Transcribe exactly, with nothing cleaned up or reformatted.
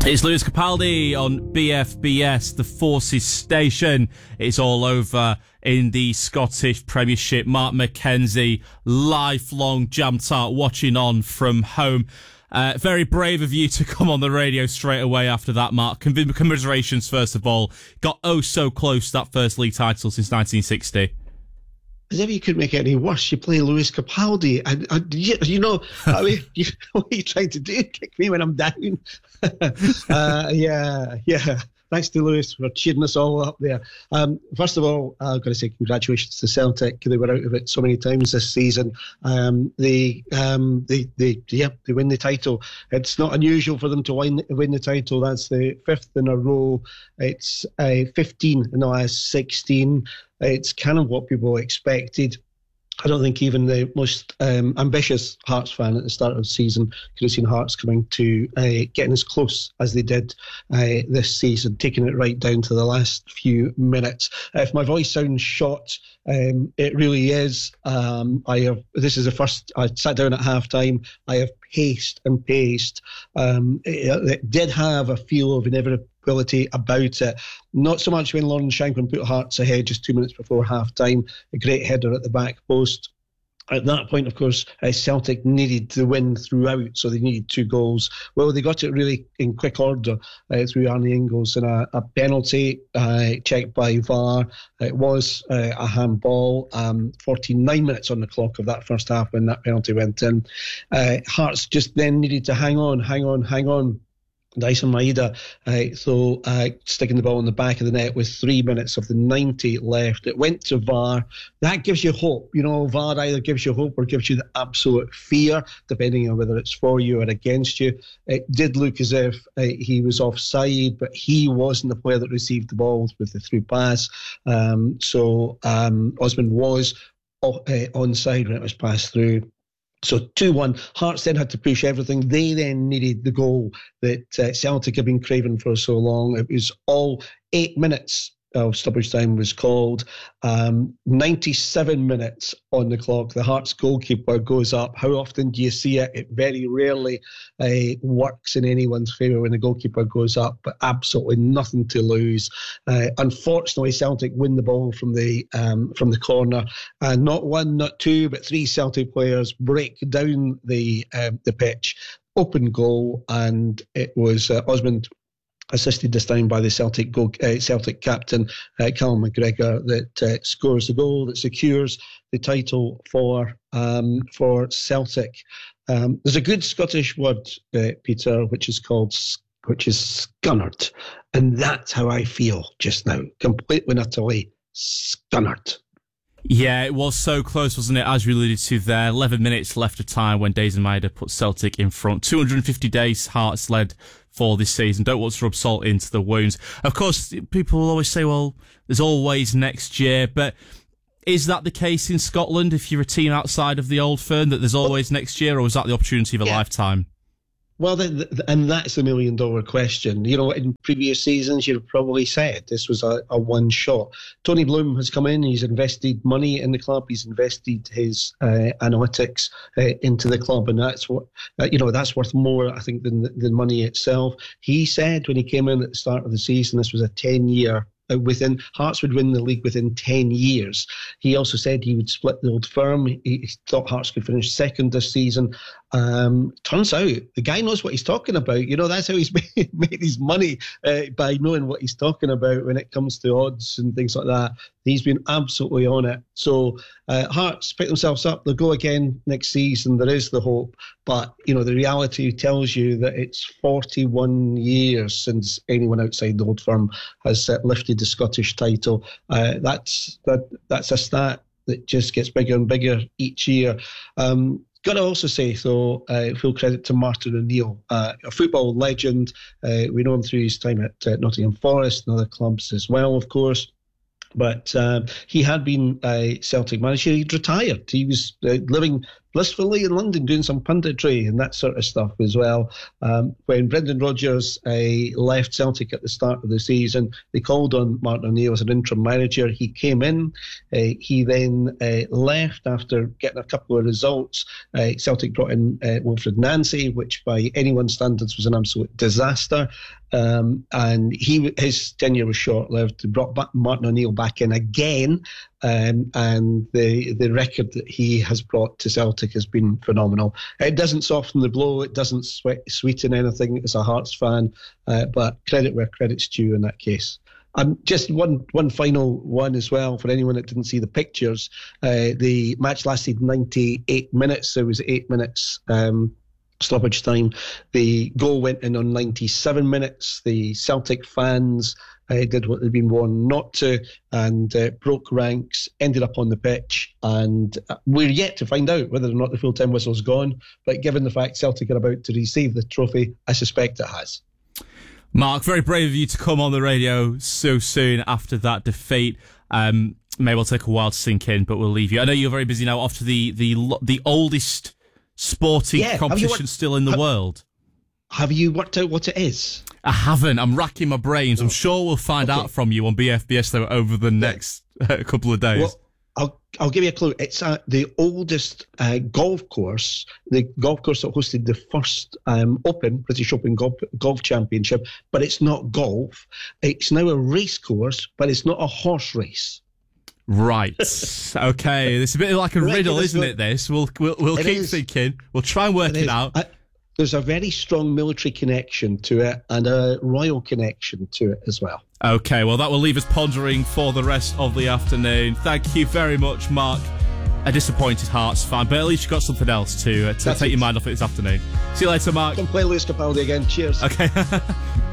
It's Lewis Capaldi on B F B S, the Forces station. It's all over in the Scottish Premiership. Mark McKenzie, lifelong Jam Tart, watching on from home. Uh, very brave of you to come on the radio straight away after that, Mark. Commiserations, first of all. Got oh so close to that first league title since nineteen sixty. As if you could make it any worse, you play Lewis Capaldi. And, and you, you know, I mean, you, what are you trying to do? Kick me when I'm down? uh, yeah, yeah. Thanks to Lewis for cheering us all up there. Um, first of all, I've got to say congratulations to Celtic. They were out of it so many times this season. Um, they, um, they, they, yeah, they win the title. It's not unusual for them to win, win the title. That's the fifth in a row. It's uh, fifteen in the last sixteen. It's kind of what people expected. I don't think even the most um, ambitious Hearts fan at the start of the season could have seen Hearts coming to uh, getting as close as they did uh, this season, taking it right down to the last few minutes. Uh, if my voice sounds shot, um, it really is. Um, I have. This is the first. I sat down at half time. I have paced and paced. Um, it, it did have a feel of inevitability about it. Not so much when Lauren Shanklin put Hearts ahead just two minutes before half time. A great header at the back post. At that point, of course, uh, Celtic needed to win throughout, so they needed two goals. Well, they got it really in quick order uh, through Arnie Ingles and a, a penalty uh, checked by V A R. It was uh, a handball. Um, forty-nine minutes on the clock of that first half when that penalty went in. Uh, Hearts just then needed to hang on, hang on, hang on. Dyson Maeda, uh, so uh, sticking the ball in the back of the net with three minutes of the ninety left. It went to V A R. That gives you hope. You know, V A R either gives you hope or gives you the absolute fear, depending on whether it's for you or against you. It did look as if uh, he was offside, but he wasn't the player that received the ball with the through pass. Um, so um, Osman was uh, onside when it was passed through. So two one, Hearts then had to push everything. They then needed the goal that uh, Celtic had been craving for so long. It was all eight minutes of stoppage time was called. Um, ninety-seven minutes on the clock. The Hearts goalkeeper goes up. How often do you see it? It very rarely uh, works in anyone's favour when the goalkeeper goes up, but absolutely nothing to lose. Uh, unfortunately, Celtic win the ball from the um, from the corner. And not one, not two, but three Celtic players break down the um, the pitch. Open goal, and it was uh, Osmond, assisted this time by the Celtic goal, uh, Celtic captain, uh, Callum McGregor, that uh, scores the goal that secures the title for um, for Celtic. Um, there's a good Scottish word, uh, Peter, which is called, which is scunnered, and that's how I feel just now, completely and utterly scunnered. Yeah, it was so close, wasn't it? As we alluded to there, eleven minutes left of time when Dyson Maeda put Celtic in front. two hundred fifty days Hearts led for this season. Don't want to rub salt into the wounds. Of course, people will always say, well, there's always next year, but is that the case in Scotland if you're a team outside of the Old Firm, that there's always next year, or is that the opportunity of a yeah. lifetime? Well, the, the, and that's the million dollar question. You know, in previous seasons, you'd have probably said this was a, a one shot. Tony Bloom has come in, he's invested money in the club, he's invested his uh, analytics uh, into the club, and that's what, uh, you know, that's worth more, I think, than the money itself. He said when he came in at the start of the season, this was a ten year within Hearts would win the league within ten years. He also said he would split the Old Firm. He, he thought Hearts could finish second this season. Um, turns out the guy knows what he's talking about. You know, that's how he's made, made his money, uh, by knowing what he's talking about when it comes to odds and things like that. He's been absolutely on it. So uh, Hearts pick themselves up. They'll go again next season. There is the hope. But, you know, the reality tells you that it's forty-one years since anyone outside the Old Firm has uh, lifted the Scottish title. Uh, that's that. That's a stat that just gets bigger and bigger each year. Um, Got to also say, though, uh, full credit to Martin O'Neill, uh, a football legend. Uh, we know him through his time at uh, Nottingham Forest and other clubs as well, of course. But um, he had been a Celtic manager. He'd retired. He was uh, living blissfully in London doing some punditry and that sort of stuff as well. Um, when Brendan Rodgers uh, left Celtic at the start of the season, they called on Martin O'Neill as an interim manager. He came in. Uh, he then uh, left after getting a couple of results. Uh, Celtic brought in uh, Wilfred Nancy, which by anyone's standards was an absolute disaster. Um, and he his tenure was short-lived. They brought back Martin O'Neill back in again, um, and the the record that he has brought to Celtic has been phenomenal. It doesn't soften the blow. It doesn't sweet, sweeten anything as a Hearts fan, uh, but credit where credit's due in that case. Um, just one one final one as well for anyone that didn't see the pictures. Uh, the match lasted ninety-eight minutes. There was eight minutes um, stoppage time. The goal went in on ninety-seven minutes. The Celtic fans uh, did what they'd been warned not to and uh, broke ranks, ended up on the pitch, and we're yet to find out whether or not the full-time whistle's gone. But given the fact Celtic are about to receive the trophy, I suspect it has. Mark, very brave of you to come on the radio so soon after that defeat. Um, may well take a while to sink in, but we'll leave you. I know you're very busy now off to the the the oldest sporting yeah, competition worked, still in the have, world. Have you worked out what it is? I haven't. I'm racking my brains. Oh. I'm sure we'll find okay. out from you on B F B S though over the next uh, couple of days. Well, I'll I'll give you a clue. It's uh, the oldest uh, golf course, the golf course that hosted the first um, Open, British Open Golf, Golf Championship, but it's not golf. It's now a race course, but it's not a horse race. Right. Okay. It's a bit like a riddle, isn't it, this? We'll we'll, we'll keep is. thinking. We'll try and work it, it out. I, there's a very strong military connection to it and a royal connection to it as well. Okay, well, that will leave us pondering for the rest of the afternoon. Thank you very much, Mark. A disappointed Hearts fan, but at least you got something else to, uh, to take it. your mind off it this afternoon. See you later, Mark. Come play Lewis Capaldi again. Cheers. Okay.